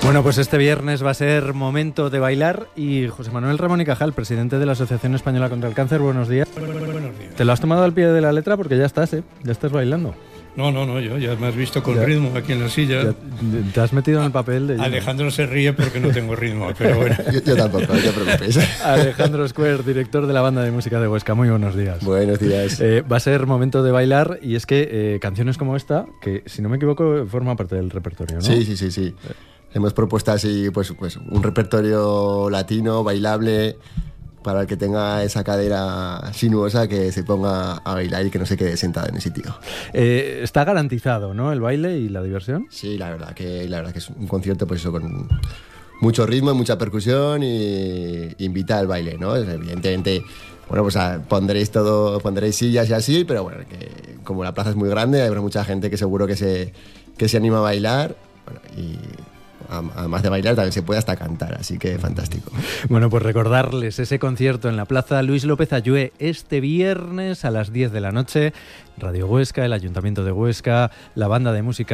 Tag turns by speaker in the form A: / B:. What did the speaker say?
A: Bueno, pues este viernes va a ser momento de bailar y José Manuel Ramón y Cajal, presidente de la Asociación Española contra el Cáncer, buenos días.
B: Buenos días.
A: ¿Te lo has tomado al pie de la letra? Porque ya estás bailando.
B: No, yo ya me has visto con ritmo aquí en la silla.
A: Ya te has metido en el papel de...
B: Alejandro se ríe porque no tengo ritmo, pero bueno.
C: Yo tampoco, no te preocupes.
A: Alejandro Square, director de la Banda de Música de Huesca, muy buenos días.
C: Buenos días.
A: Va a ser momento de bailar y es que canciones como esta, que si no me equivoco forma parte del repertorio, ¿no?
C: Sí. Hemos propuesto así pues un repertorio latino, bailable, para el que tenga esa cadera sinuosa, que se ponga a bailar y que no se quede sentado en el sitio.
A: Está garantizado, ¿no?, el baile y la diversión.
C: Sí, la verdad que es un concierto pues eso, con mucho ritmo, mucha percusión y invita al baile, ¿no? Evidentemente, bueno, pues pondréis sillas y así, pero bueno, que como la plaza es muy grande, habrá mucha gente que seguro que se anima a bailar, bueno, y además de bailar también se puede hasta cantar, así que fantástico.
A: Bueno, pues recordarles ese concierto en la Plaza Luis López Ayué este viernes a las 10 de la noche. Radio Huesca, el Ayuntamiento de Huesca, la Banda de Música